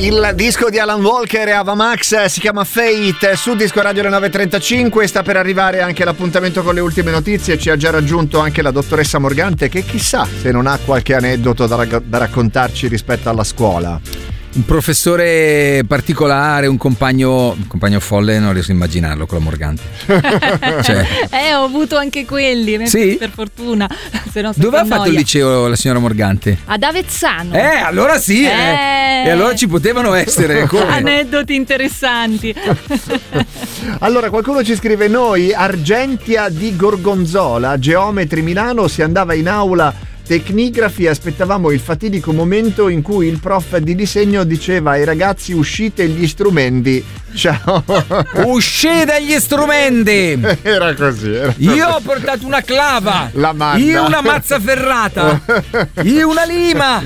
Il disco di Alan Walker e Ava Max si chiama Fate su Disco Radio alle 9.35. Sta per arrivare anche l'appuntamento con le ultime notizie. Ci ha già raggiunto anche la dottoressa Morgante, che chissà se non ha qualche aneddoto da raccontarci rispetto alla scuola. Un professore particolare, un compagno folle, non riesco a immaginarlo con la Morgante. Ho avuto anche quelli, sì? Per fortuna. Dove ha fatto il liceo la signora Morgante? Ad Avezzano. Allora sì, E allora ci potevano essere aneddoti interessanti. Allora qualcuno ci scrive: noi Argentia di Gorgonzola, geometri Milano, si andava in aula tecnigrafi e aspettavamo il fatidico momento in cui il prof di disegno diceva ai ragazzi: uscite gli strumenti. Ciao. Uscite gli strumenti. Era così. Io ho portato una clava, la manna. Io una mazza ferrata, io una lima.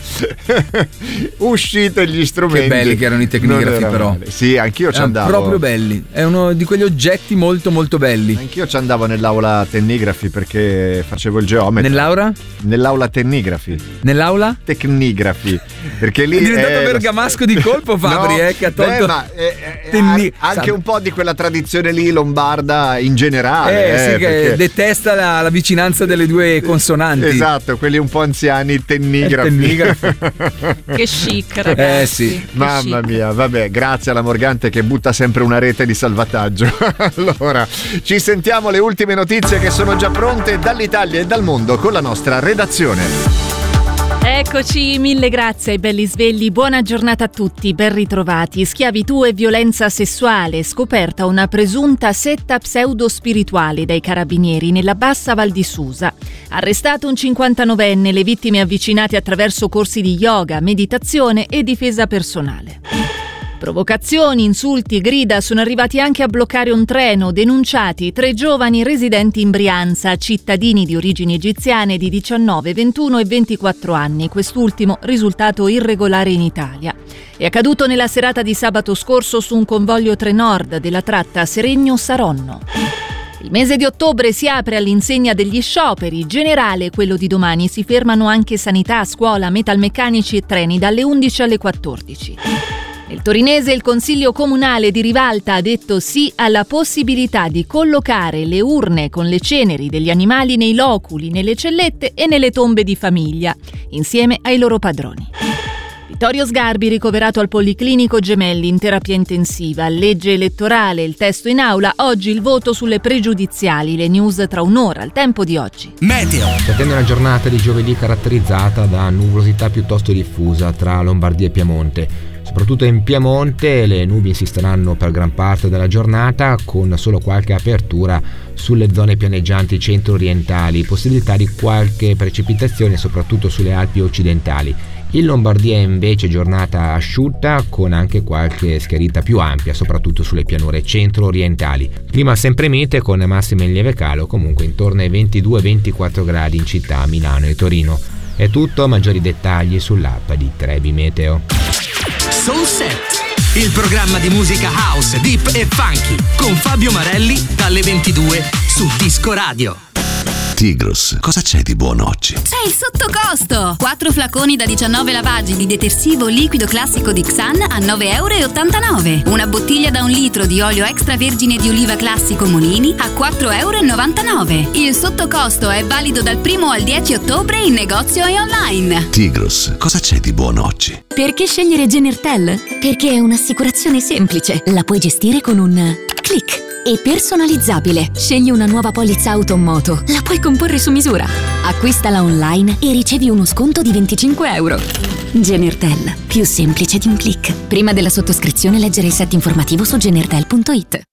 Uscite gli strumenti. Che belli che erano i tecnigrafi, però male. Sì, anch'io ci andavo. Proprio belli. È uno di quegli oggetti molto molto belli. Anch'io ci andavo nell'aula tecnigrafi perché facevo il geometra. Nell'aula tecnigrafi. Nell'aula? Tecnigrafi. Perché lì è diventato bergamasco di colpo, Fabri, no, che ha tolto. Anche un po' di quella tradizione lì lombarda in generale. Sì, che detesta la vicinanza delle due consonanti. Esatto, quelli un po' anziani, tecnigrafi. Che chic, ragazzi. Sì. Mamma mia, vabbè, grazie alla Morgante che butta sempre una rete di salvataggio. Allora, ci sentiamo le ultime notizie che sono già pronte dall'Italia e dal mondo con la nostra redazione. Eccoci, mille grazie ai belli svegli, buona giornata a tutti, ben ritrovati. Schiavitù e violenza sessuale, scoperta una presunta setta pseudo-spirituale dai carabinieri nella bassa Val di Susa. Arrestato un 59enne, le vittime avvicinate attraverso corsi di yoga, meditazione e difesa personale. Provocazioni, insulti, grida sono arrivati anche a bloccare un treno, denunciati 3 giovani residenti in Brianza, cittadini di origini egiziane di 19, 21 e 24 anni, quest'ultimo risultato irregolare in Italia. È accaduto nella serata di sabato scorso su un convoglio Trenord della tratta Seregno-Saronno. Il mese di ottobre si apre all'insegna degli scioperi, generale quello di domani, si fermano anche sanità, scuola, metalmeccanici e treni dalle 11 alle 14. Nel torinese il Consiglio Comunale di Rivalta ha detto sì alla possibilità di collocare le urne con le ceneri degli animali nei loculi, nelle cellette e nelle tombe di famiglia, insieme ai loro padroni. Vittorio Sgarbi ricoverato al Policlinico Gemelli in terapia intensiva, legge elettorale, il testo in aula, oggi il voto sulle pregiudiziali, le news tra un'ora, al tempo di oggi. Meteo. Si attende una giornata di giovedì caratterizzata da nuvolosità piuttosto diffusa tra Lombardia e Piemonte. Soprattutto in Piemonte le nubi insisteranno per gran parte della giornata, con solo qualche apertura sulle zone pianeggianti centro-orientali, possibilità di qualche precipitazione soprattutto sulle Alpi occidentali. In Lombardia invece giornata asciutta con anche qualche schiarita più ampia, soprattutto sulle pianure centro-orientali. Clima sempre mite con massime in lieve calo, comunque intorno ai 22-24 gradi in città, Milano e Torino. È tutto, maggiori dettagli sull'app di Trebi Meteo. Soul Set, il programma di musica house, deep e funky con Fabio Marelli dalle 22 su Disco Radio. Tigros, cosa c'è di buono oggi? C'è il sottocosto! 4 flaconi da 19 lavaggi di detersivo liquido classico di Xan a 9,89 €. Una bottiglia da 1 litro di olio extravergine di oliva classico Monini a 4,99 €. Il sottocosto è valido dal 1 al 10 ottobre in negozio e online. Tigros, cosa c'è di buono oggi? Perché scegliere Genertel? Perché è un'assicurazione semplice. La puoi gestire con un click. E personalizzabile. Scegli una nuova polizza auto o moto. La puoi comporre su misura. Acquistala online e ricevi uno sconto di 25 €. Genertel. Più semplice di un click. Prima della sottoscrizione leggere il set informativo su genertel.it.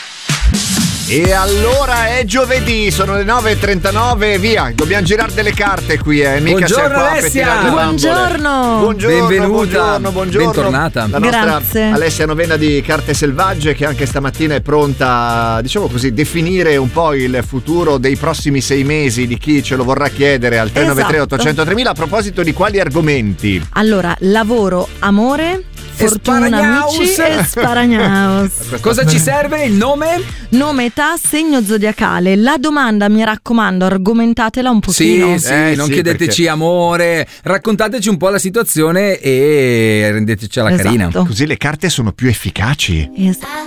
E allora è giovedì, sono le 9.39, via, dobbiamo girare delle carte qui, mica buongiorno siamo qua Alessia. per tirare le Buongiorno. Benvenuta. Buongiorno. Bentornata. La nostra Grazie. Alessia Novena di Carte Selvagge, che anche stamattina è pronta, diciamo così, definire un po' il futuro dei prossimi 6 mesi di chi ce lo vorrà chiedere al 393 800 3000. A proposito di quali argomenti? Allora, lavoro, amore, fortuna, amici, e sparagnaus. Cosa ci serve? Il nome? Nome, età, segno zodiacale. La domanda, mi raccomando, argomentatela un pochino. Sì, non chiedeteci amore, raccontateci un po' la situazione e rendetecela carina. Così le carte sono più efficaci. Esatto.